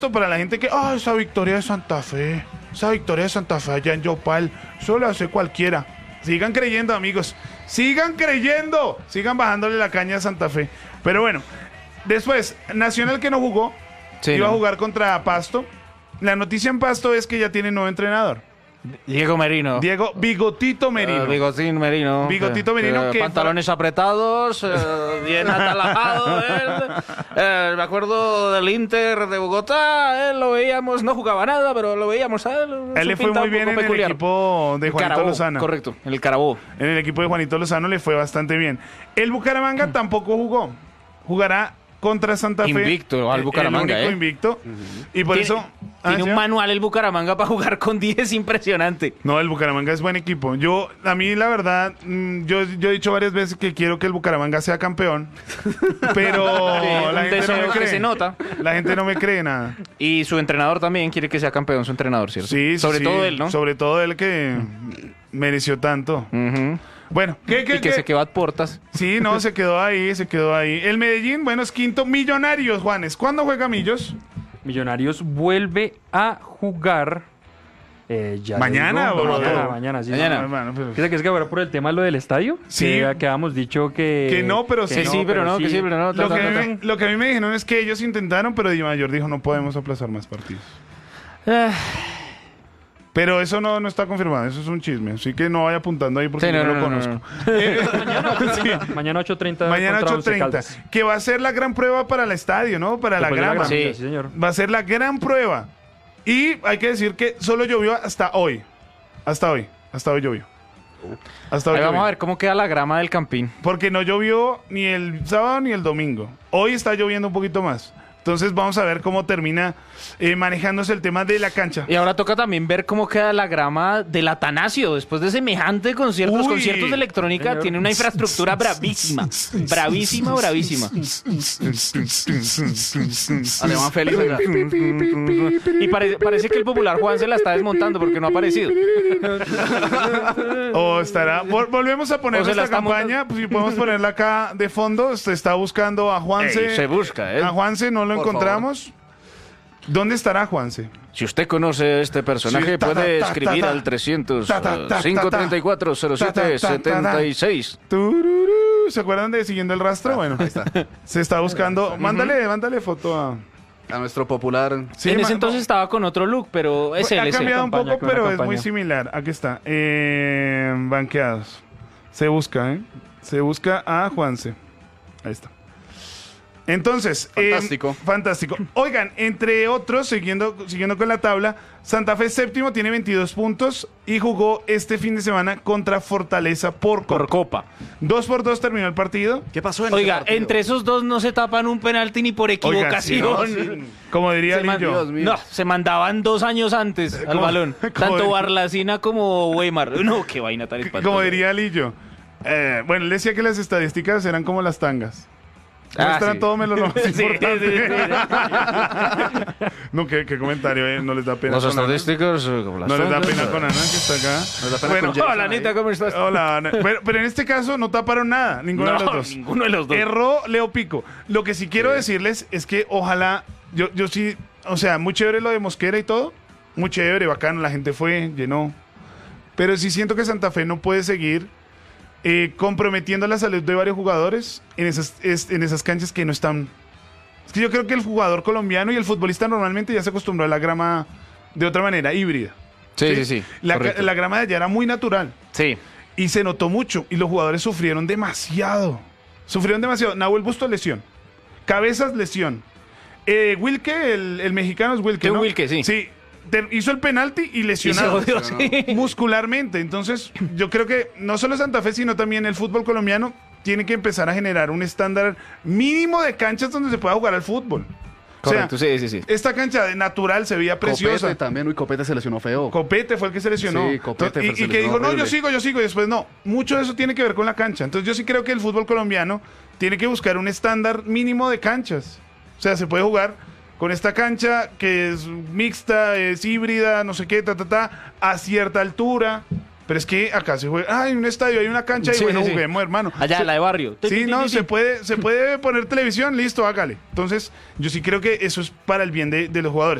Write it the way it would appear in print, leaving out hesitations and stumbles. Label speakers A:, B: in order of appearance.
A: para la gente que, esa victoria de Santa Fe allá en Yopal, eso lo hace cualquiera. Sigan creyendo, amigos, sigan creyendo, sigan bajándole la caña a Santa Fe. Pero bueno, después, Nacional que no jugó, iba a jugar contra Pasto. La noticia en Pasto es que ya tiene nuevo entrenador.
B: Diego Merino.
A: Diego Bigotito Merino.
B: Bigotito Merino.
A: Bigotito Merino.
B: Pantalones apretados, bien atalajado. Me acuerdo del Inter de Bogotá. Él lo veíamos, no jugaba nada, pero lo veíamos a él.
A: Él le fue muy bien en el equipo de Juanito Lozano.
B: Correcto, en el Carabobo.
A: En el equipo de Juanito Lozano le fue bastante bien. El Bucaramanga tampoco jugó. Jugará contra Santa Fe.
B: Invicto al Bucaramanga,
A: el único invicto. Y por eso...
B: Tiene un manual el Bucaramanga para jugar con 10 impresionante.
A: No, el Bucaramanga es buen equipo. A mí la verdad, yo he dicho varias veces que quiero que el Bucaramanga sea campeón, pero la gente no me cree.
B: Se nota.
A: La gente no me cree nada.
B: Y su entrenador también quiere que sea campeón, su entrenador, ¿cierto?
A: Sí,
B: sobre todo él, ¿no?
A: Sobre todo él que mereció tanto. Bueno,
B: que se quedó a portas.
A: Sí, no, se quedó ahí. El Medellín, bueno, es quinto. Millonarios, Juanes. ¿Cuándo juega Millos?
C: Millonarios vuelve a jugar
A: mañana,
C: mañana, sí.
B: Mañana.
A: Hermano, pero...
C: ¿Qué es que ahora por el tema lo del estadio?
A: Sí.
C: Que habíamos dicho que
A: no, pero sí.
B: Que sí, pero no.
A: Lo que a mí me dijeron es que ellos intentaron, pero Di Mayor dijo no podemos aplazar más partidos. Pero eso no está confirmado, eso es un chisme. Así que no vaya apuntando ahí porque yo no lo conozco.
C: Mañana 8:30.
A: Mañana 8:30. Que va a ser la gran prueba para el estadio, ¿no? Para la grama.
C: Sí, señor.
A: Va a ser la gran prueba. Y hay que decir que solo llovió hasta hoy. Hasta hoy llovió.
B: Vamos a ver cómo queda la grama del Campín.
A: Porque no llovió ni el sábado ni el domingo. Hoy está lloviendo un poquito más. Entonces vamos a ver cómo termina manejándose el tema de la cancha.
B: Y ahora toca también ver cómo queda la grama del Atanasio. Después de semejante conciertos, los conciertos de electrónica, señor, tiene una infraestructura bravísima. Bravísima.
D: Alemán Félix.
B: Y parece que el popular Juan se la está desmontando porque no ha aparecido.
A: O estará... Volvemos a poner esta campaña. Pues si podemos ponerla acá de fondo. Se está buscando a Juanse.
B: Se busca, ¿eh?
A: A Juanse no lo encontramos. Favor. ¿Dónde estará Juanse?
B: Si usted conoce este personaje, puede escribir al 300-534-0776.
A: ¿Se acuerdan de Siguiendo el Rastro? Bueno, ahí está. Se está buscando. Mándale foto a
D: nuestro popular.
B: Sí, en ese entonces estaba con otro look, pero es él.
A: Ha cambiado un poco, pero es muy similar. Aquí está. Banqueados. Se busca, ¿eh? Se busca a Juanse. Ahí está. Entonces, fantástico. Oigan, entre otros, siguiendo con la tabla, Santa Fe séptimo tiene 22 puntos y jugó este fin de semana contra Fortaleza por Copa. 2-2 terminó el partido.
D: ¿Qué pasó en
B: Oiga, entre esos dos no se tapan un penalti ni por equivocación.
A: Oiga, sí. Como diría Lillo.
B: No, se mandaban 2 años antes al balón. Tanto Barlacina como Weimar. No, qué vaina tan espantosa.
A: Como diría Lillo. Bueno, él decía que las estadísticas eran como las tangas. Muestran todo menos lo más importante. No, qué comentario, no les da pena.
B: Los estadísticos,
A: no les da pena con Ana, que está acá.
B: Bueno, hola, Anita, ¿cómo estás?
A: Hola, Ana. Pero en este caso no taparon nada, ninguno de los dos. Erró Leo Pico. Lo que sí quiero decirles es que ojalá, yo sí, o sea, muy chévere lo de Mosquera y todo, muy chévere, bacano, la gente fue, llenó. Pero sí siento que Santa Fe no puede seguir comprometiendo la salud de varios jugadores en esas canchas que no están. Es que yo creo que el jugador colombiano y el futbolista normalmente ya se acostumbró a la grama de otra manera, híbrida.
B: Sí.
A: La grama de allá era muy natural.
B: Sí.
A: Y se notó mucho. Y los jugadores sufrieron demasiado. Nahuel Busto, lesión. Cabezas, lesión. Wilke, el mexicano es Wilke, ¿no?
B: Wilke, sí.
A: Sí. Hizo el penalti y lesionado muscularmente. Entonces yo creo que no solo Santa Fe sino también el fútbol colombiano tiene que empezar a generar un estándar mínimo de canchas donde se pueda jugar al fútbol.
B: Correcto,
A: o sea,
B: sí.
A: Esta cancha de natural se veía preciosa.
D: Copete también, Copete se lesionó feo.
A: Copete fue el que se lesionó.
D: Sí, Copete
A: y que dijo, no, yo sigo, y después no. Mucho de eso tiene que ver con la cancha. Entonces yo sí creo que el fútbol colombiano tiene que buscar un estándar mínimo de canchas. O sea, se puede jugar con esta cancha que es mixta, es híbrida, no sé qué, a cierta altura, Pero es que acá se juega, hay un estadio, hay una cancha y
B: Sí,
A: bueno,
B: sí.
A: juguemos, hermano.
B: Allá, la de barrio.
A: Sí, no, se puede poner televisión, listo, hágale. Entonces, yo sí creo que eso es para el bien de los jugadores.